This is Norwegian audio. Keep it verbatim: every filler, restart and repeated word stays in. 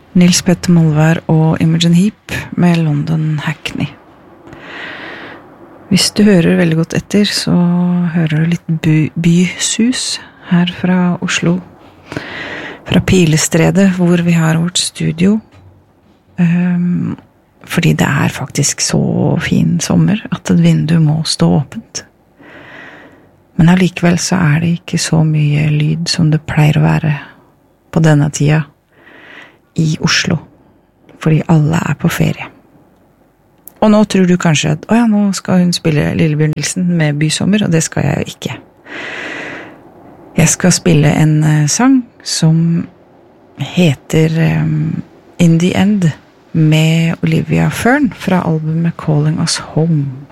Nils Petter Molvær og Imogen Heap med London Hackney. Hvis du hører veldig godt etter, så hører du litt by bysus her fra Oslo. Fra Pilestredet, hvor vi har vårt studio. Um, fordi det er faktisk så fin sommer at et vindu må stå åpent. Men allikevel så er det ikke så mye lyd som det pleier å være på denne tida i Oslo, fordi alle er på ferie. Og nå tror du kanskje at, åja, nå skal hun spille Lillebjørn Nilsen med Bysommer, og det skal jeg jo ikke. Jeg skal spille en uh, sang som heter um, In the End, med Olivia Fern fra albumet Calling Us Home.